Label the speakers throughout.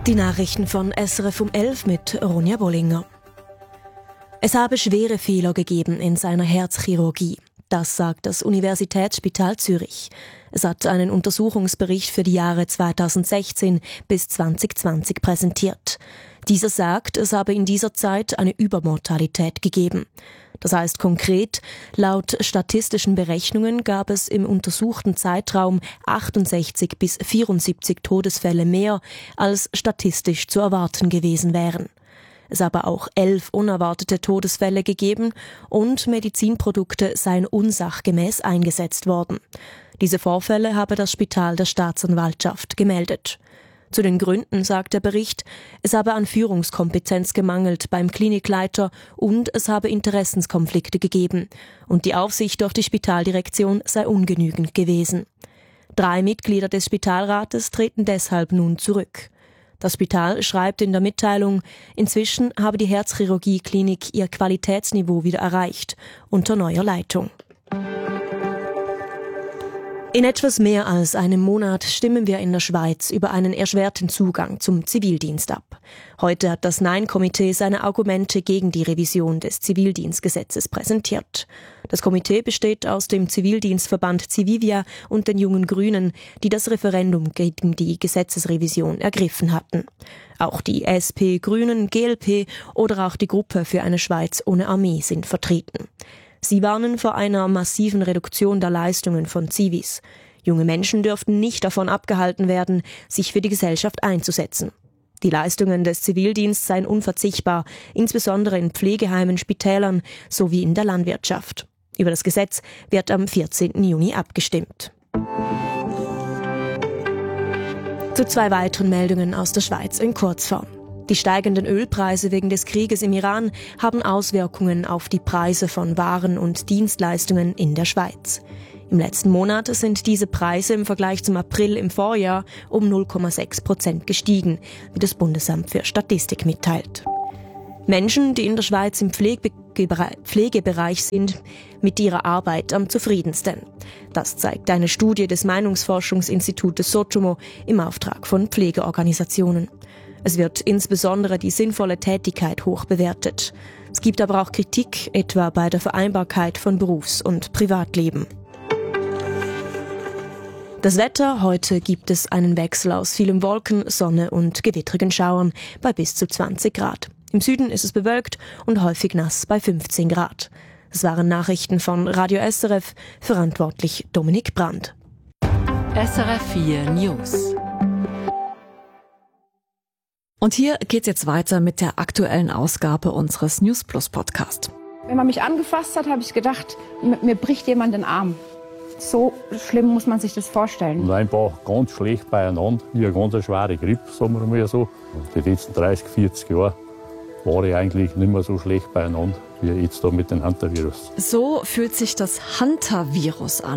Speaker 1: Die Nachrichten von SRF um 11 mit Ronja Bollinger. Es habe schwere Fehler gegeben in seiner Herzchirurgie. Das sagt das Universitätsspital Zürich. Es hat einen Untersuchungsbericht für die Jahre 2016 bis 2020 präsentiert. Dieser sagt, es habe in dieser Zeit eine Übermortalität gegeben. Das heißt konkret, laut statistischen Berechnungen gab es im untersuchten Zeitraum 68 bis 74 Todesfälle mehr, als statistisch zu erwarten gewesen wären. Es habe auch 11 unerwartete Todesfälle gegeben und Medizinprodukte seien unsachgemäß eingesetzt worden. Diese Vorfälle habe das Spital der Staatsanwaltschaft gemeldet. Zu den Gründen sagt der Bericht, es habe an Führungskompetenz gemangelt beim Klinikleiter und es habe Interessenskonflikte gegeben und die Aufsicht durch die Spitaldirektion sei ungenügend gewesen. 3 Mitglieder des Spitalrates treten deshalb nun zurück. Das Spital schreibt in der Mitteilung, inzwischen habe die Herzchirurgie-Klinik ihr Qualitätsniveau wieder erreicht, unter neuer Leitung. In etwas mehr als einem Monat stimmen wir in der Schweiz über einen erschwerten Zugang zum Zivildienst ab. Heute hat das Nein-Komitee seine Argumente gegen die Revision des Zivildienstgesetzes präsentiert. Das Komitee besteht aus dem Zivildienstverband Civivia und den Jungen Grünen, die das Referendum gegen die Gesetzesrevision ergriffen hatten. Auch die SP, Grünen, GLP oder auch die Gruppe für eine Schweiz ohne Armee sind vertreten. Sie warnen vor einer massiven Reduktion der Leistungen von Zivis. Junge Menschen dürften nicht davon abgehalten werden, sich für die Gesellschaft einzusetzen. Die Leistungen des Zivildienstes seien unverzichtbar, insbesondere in Pflegeheimen, Spitälern sowie in der Landwirtschaft. Über das Gesetz wird am 14. Juni abgestimmt. Zu 2 weiteren Meldungen aus der Schweiz in Kurzform. Die steigenden Ölpreise wegen des Krieges im Iran haben Auswirkungen auf die Preise von Waren und Dienstleistungen in der Schweiz. Im letzten Monat sind diese Preise im Vergleich zum April im Vorjahr um 0,6% gestiegen, wie das Bundesamt für Statistik mitteilt. Menschen, die in der Schweiz im Pflegebereich sind, mit ihrer Arbeit am zufriedensten. Das zeigt eine Studie des Meinungsforschungsinstitutes Sotomo im Auftrag von Pflegeorganisationen. Es wird insbesondere die sinnvolle Tätigkeit hoch bewertet. Es gibt aber auch Kritik, etwa bei der Vereinbarkeit von Berufs- und Privatleben. Das Wetter: Heute gibt es einen Wechsel aus vielen Wolken, Sonne und gewittrigen Schauern bei bis zu 20 Grad. Im Süden ist es bewölkt und häufig nass bei 15 Grad. Das waren Nachrichten von Radio SRF, verantwortlich Dominik Brandt.
Speaker 2: SRF 4 News. Und hier geht's jetzt weiter mit der aktuellen Ausgabe unseres News Plus Podcast.
Speaker 3: Wenn man mich angefasst hat, habe ich gedacht, mir bricht jemand den Arm. So schlimm muss man sich das vorstellen.
Speaker 4: Und einfach ganz schlecht beieinander, wie eine ganz schwere Grippe, sagen wir mal so. Die letzten 30, 40 Jahre war ich eigentlich nicht mehr so schlecht beieinander, wie jetzt da mit dem Hantavirus.
Speaker 2: So fühlt sich das Hantavirus an.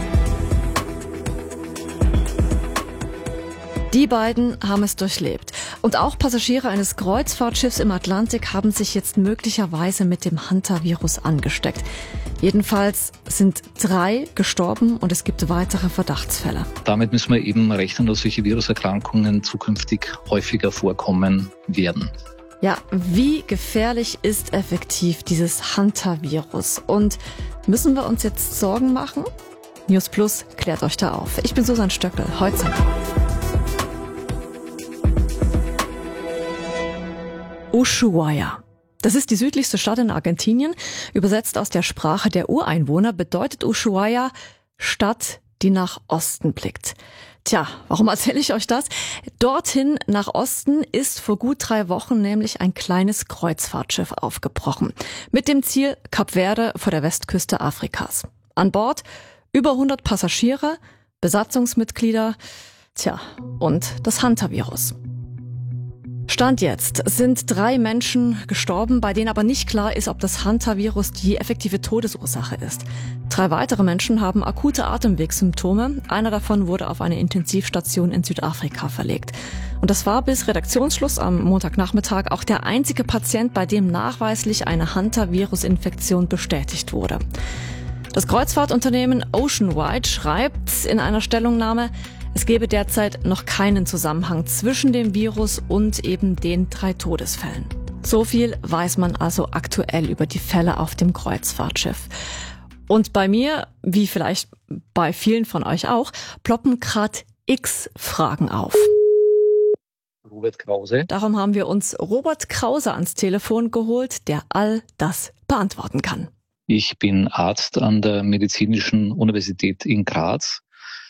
Speaker 2: Die beiden haben es durchlebt. Und auch Passagiere eines Kreuzfahrtschiffs im Atlantik haben sich jetzt möglicherweise mit dem Hantavirus angesteckt. Jedenfalls sind 3 gestorben und es gibt weitere Verdachtsfälle.
Speaker 5: Damit müssen wir eben rechnen, dass solche Viruserkrankungen zukünftig häufiger vorkommen werden.
Speaker 2: Ja, wie gefährlich ist effektiv dieses Hantavirus? Und müssen wir uns jetzt Sorgen machen? News Plus klärt euch da auf. Ich bin Susanne Stöckel, heute. Ushuaia. Das ist die südlichste Stadt in Argentinien. Übersetzt aus der Sprache der Ureinwohner bedeutet Ushuaia Stadt, die nach Osten blickt. Tja, warum erzähle ich euch das? Dorthin nach Osten ist vor gut 3 Wochen nämlich ein kleines Kreuzfahrtschiff aufgebrochen. Mit dem Ziel Kap Verde vor der Westküste Afrikas. An Bord über 100 Passagiere, Besatzungsmitglieder, und das Hantavirus. Stand jetzt sind 3 Menschen gestorben, bei denen aber nicht klar ist, ob das Hantavirus die effektive Todesursache ist. 3 weitere Menschen haben akute Atemwegssymptome. Einer davon wurde auf eine Intensivstation in Südafrika verlegt. Und das war bis Redaktionsschluss am Montagnachmittag auch der einzige Patient, bei dem nachweislich eine Hantavirus-Infektion bestätigt wurde. Das Kreuzfahrtunternehmen Oceanwide schreibt in einer Stellungnahme: Es gebe derzeit noch keinen Zusammenhang zwischen dem Virus und eben den 3 Todesfällen. So viel weiß man also aktuell über die Fälle auf dem Kreuzfahrtschiff. Und bei mir, wie vielleicht bei vielen von euch auch, ploppen gerade x Fragen auf.
Speaker 5: Robert Krause.
Speaker 2: Darum haben wir uns Robert Krause ans Telefon geholt, der all das beantworten kann.
Speaker 5: Ich bin Arzt an der Medizinischen Universität in Graz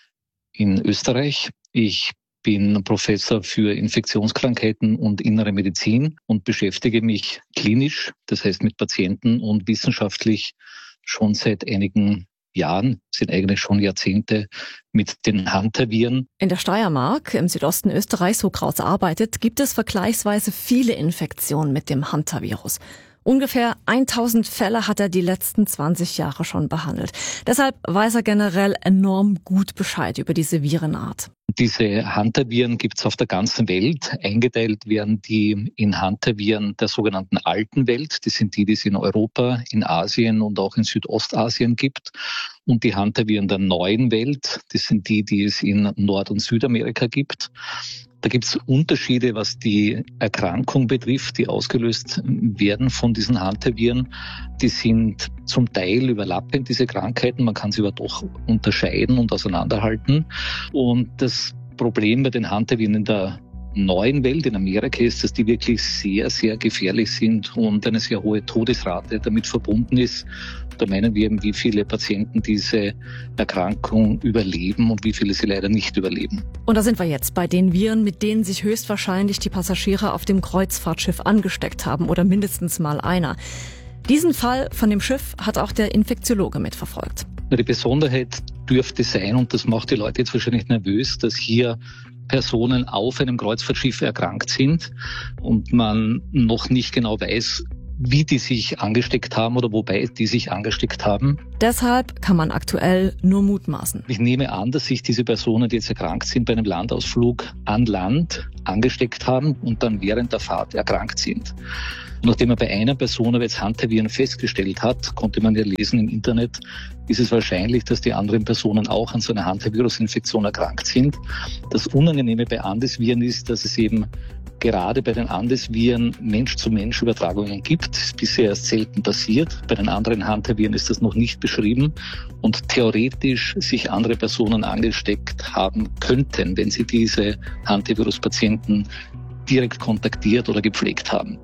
Speaker 5: in Österreich. Ich bin Professor für Infektionskrankheiten und innere Medizin und beschäftige mich klinisch, das heißt mit Patienten und wissenschaftlich schon seit einigen Jahren, sind eigentlich schon Jahrzehnte, mit den Hantaviren.
Speaker 2: In der Steiermark, im Südosten Österreichs, wo Krause arbeitet, gibt es vergleichsweise viele Infektionen mit dem Hantavirus. Ungefähr 1000 Fälle hat er die letzten 20 Jahre schon behandelt. Deshalb weiß er generell enorm gut Bescheid über diese Virenart.
Speaker 5: Diese Hantaviren gibt es auf der ganzen Welt. Eingeteilt werden die in Hantaviren der sogenannten alten Welt. Das sind die es in Europa, in Asien und auch in Südostasien gibt. Und die Hantaviren der neuen Welt, das sind die es in Nord- und Südamerika gibt. Da gibt es Unterschiede, was die Erkrankung betrifft, die ausgelöst werden von diesen Hantaviren. Die sind zum Teil überlappend, diese Krankheiten. Man kann sie aber doch unterscheiden und auseinanderhalten. Und das Problem bei den Hantaviren in der neuen Welt, in Amerika, ist, dass die wirklich sehr, sehr gefährlich sind und eine sehr hohe Todesrate damit verbunden ist. Da meinen wir eben, wie viele Patienten diese Erkrankung überleben und wie viele sie leider nicht überleben.
Speaker 2: Und da sind wir jetzt bei den Viren, mit denen sich höchstwahrscheinlich die Passagiere auf dem Kreuzfahrtschiff angesteckt haben oder mindestens mal einer. Diesen Fall von dem Schiff hat auch der Infektiologe mitverfolgt.
Speaker 5: Die Besonderheit dürfte sein, und das macht die Leute jetzt wahrscheinlich nervös, dass hier Personen auf einem Kreuzfahrtschiff erkrankt sind und man noch nicht genau weiß, wie die sich angesteckt haben oder wobei die sich angesteckt haben.
Speaker 2: Deshalb kann man aktuell nur mutmaßen.
Speaker 5: Ich nehme an, dass sich diese Personen, die jetzt erkrankt sind, bei einem Landausflug an Land angesteckt haben und dann während der Fahrt erkrankt sind. Nachdem man bei einer Person aber jetzt Hantaviren festgestellt hat, konnte man ja lesen im Internet, ist es wahrscheinlich, dass die anderen Personen auch an so einer Hantavirusinfektion erkrankt sind. Das Unangenehme bei Andesviren ist, dass es eben gerade bei den Andesviren Mensch-zu-Mensch-Übertragungen gibt. Das ist bisher erst selten passiert. Bei den anderen Hantaviren ist das noch nicht beschrieben und theoretisch sich andere Personen angesteckt haben könnten, wenn sie diese Hantavirus-Patienten direkt kontaktiert oder gepflegt haben.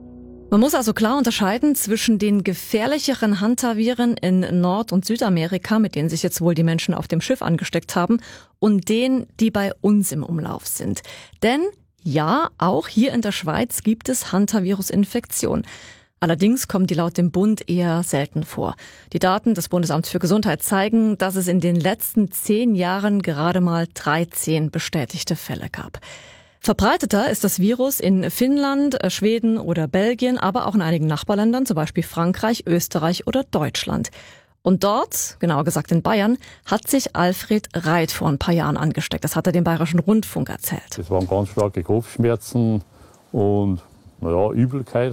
Speaker 2: Man muss also klar unterscheiden zwischen den gefährlicheren Hantaviren in Nord- und Südamerika, mit denen sich jetzt wohl die Menschen auf dem Schiff angesteckt haben, und denen, die bei uns im Umlauf sind. Denn ja, auch hier in der Schweiz gibt es Hantavirus-Infektionen. Allerdings kommen die laut dem Bund eher selten vor. Die Daten des Bundesamts für Gesundheit zeigen, dass es in den letzten 10 Jahren gerade mal 13 bestätigte Fälle gab. Verbreiteter ist das Virus in Finnland, Schweden oder Belgien, aber auch in einigen Nachbarländern, zum Beispiel Frankreich, Österreich oder Deutschland. Und dort, genauer gesagt in Bayern, hat sich Alfred Reit vor ein paar Jahren angesteckt. Das hat er dem Bayerischen Rundfunk erzählt.
Speaker 4: Das waren ganz starke Kopfschmerzen und Übelkeit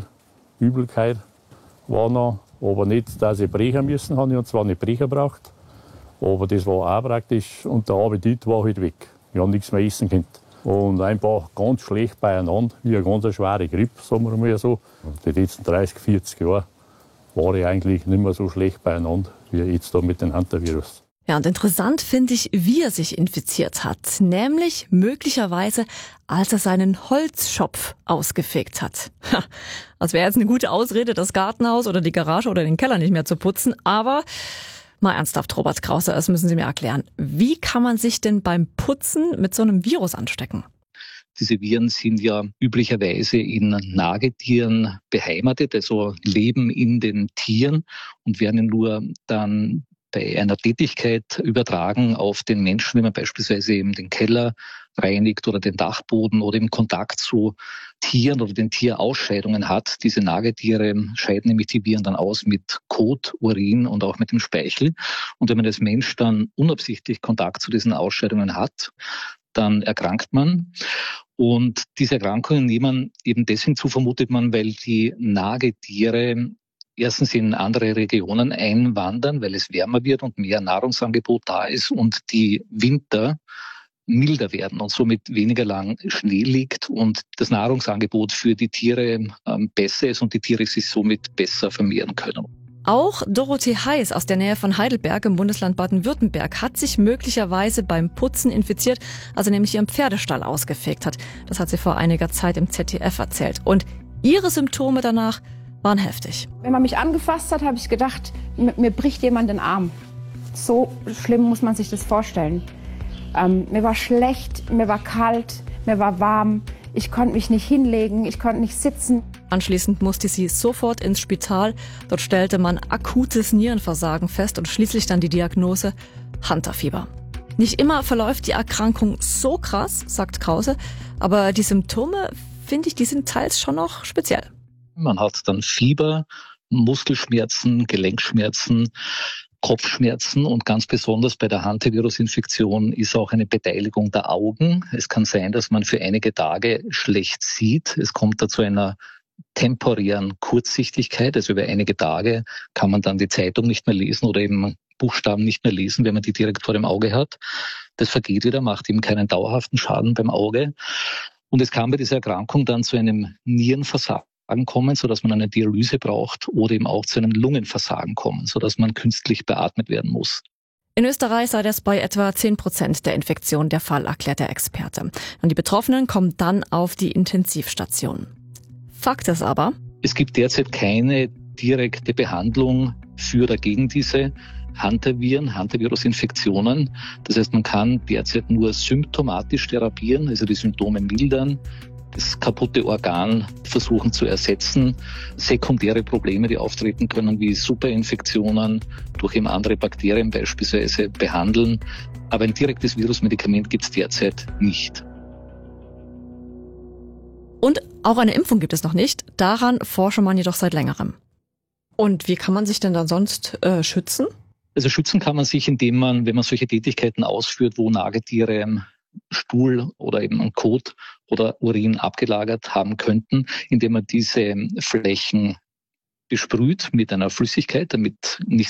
Speaker 4: war noch. Aber nicht, dass ich brechen müssen habe. Ich habe zwar nicht brechen gebraucht, aber das war auch praktisch. Und der Appetit war halt weg. Ich habe nichts mehr essen können. Und einfach ganz schlecht beieinander, wie eine ganz schwere Grippe, sagen wir mal so. Die letzten 30, 40 Jahre war ich eigentlich nicht mehr so schlecht beieinander, wie jetzt da mit dem Hantavirus.
Speaker 2: Ja, und interessant finde ich, wie er sich infiziert hat. Nämlich möglicherweise, als er seinen Holzschopf ausgefegt hat. Das wäre jetzt eine gute Ausrede, das Gartenhaus oder die Garage oder den Keller nicht mehr zu putzen. Aber mal ernsthaft, Robert Krause, das müssen Sie mir erklären. Wie kann man sich denn beim Putzen mit so einem Virus anstecken?
Speaker 5: Diese Viren sind ja üblicherweise in Nagetieren beheimatet, also leben in den Tieren und werden nur dann bei einer Tätigkeit übertragen auf den Menschen, wenn man beispielsweise eben den Keller reinigt oder den Dachboden oder im Kontakt zu Tieren oder den Tierausscheidungen hat. Diese Nagetiere scheiden nämlich die Viren dann aus mit Kot, Urin und auch mit dem Speichel. Und wenn man als Mensch dann unabsichtlich Kontakt zu diesen Ausscheidungen hat, dann erkrankt man. Und diese Erkrankungen nehmen eben deswegen zu, vermutet man, weil die Nagetiere erstens in andere Regionen einwandern, weil es wärmer wird und mehr Nahrungsangebot da ist und die Winter milder werden und somit weniger lang Schnee liegt und das Nahrungsangebot für die Tiere besser ist und die Tiere sich somit besser vermehren können.
Speaker 2: Auch Dorothee Heiß aus der Nähe von Heidelberg im Bundesland Baden-Württemberg hat sich möglicherweise beim Putzen infiziert, als er nämlich ihren Pferdestall ausgefegt hat. Das hat sie vor einiger Zeit im ZDF erzählt. Und ihre Symptome danach waren heftig.
Speaker 3: Wenn man mich angefasst hat, habe ich gedacht, mir bricht jemand den Arm. So schlimm muss man sich das vorstellen. Mir war schlecht, mir war kalt, mir war warm. Ich konnte mich nicht hinlegen, ich konnte nicht sitzen.
Speaker 2: Anschließend musste sie sofort ins Spital. Dort stellte man akutes Nierenversagen fest und schließlich dann die Diagnose Hunter-Fieber. Nicht immer verläuft die Erkrankung so krass, sagt Krause, aber die Symptome, finde ich, die sind teils schon noch speziell.
Speaker 5: Man hat dann Fieber, Muskelschmerzen, Gelenkschmerzen, Kopfschmerzen und ganz besonders bei der Hantavirus-Infektion ist auch eine Beteiligung der Augen. Es kann sein, dass man für einige Tage schlecht sieht. Es kommt da zu einer temporären Kurzsichtigkeit. Also über einige Tage kann man dann die Zeitung nicht mehr lesen oder eben Buchstaben nicht mehr lesen, wenn man die direkt vor dem Auge hat. Das vergeht wieder, macht eben keinen dauerhaften Schaden beim Auge. Und es kann bei dieser Erkrankung dann zu einem Nierenversagen kommen, sodass man eine Dialyse braucht oder eben auch zu einem Lungenversagen kommen, sodass man künstlich beatmet werden muss.
Speaker 2: In Österreich sei das bei etwa 10% der Infektionen der Fall, erklärt der Experte. Und die Betroffenen kommen dann auf die Intensivstation. Fakt ist aber,
Speaker 5: es gibt derzeit keine direkte Behandlung für oder gegen diese Hantaviren, Hantavirus-Infektionen. Das heißt, man kann derzeit nur symptomatisch therapieren, also die Symptome mildern, das kaputte Organ versuchen zu ersetzen, sekundäre Probleme, die auftreten können, wie Superinfektionen durch eben andere Bakterien beispielsweise behandeln. Aber ein direktes Virusmedikament gibt es derzeit nicht.
Speaker 2: Und auch eine Impfung gibt es noch nicht. Daran forsche man jedoch seit längerem. Und wie kann man sich denn dann sonst schützen?
Speaker 5: Also schützen kann man sich, indem man, wenn man solche Tätigkeiten ausführt, wo Nagetiere Stuhl oder eben Kot oder Urin abgelagert haben könnten, indem man diese Flächen besprüht mit einer Flüssigkeit, damit nicht